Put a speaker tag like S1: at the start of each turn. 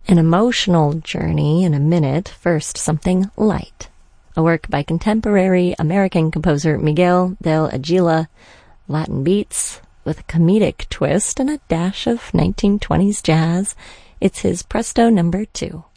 S1: An emotional journey in a minute. First, something light. A work by contemporary American composer Miguel del Aguila. Latin beats with a comedic twist and a dash of 1920s jazz. It's his Presto No. 2.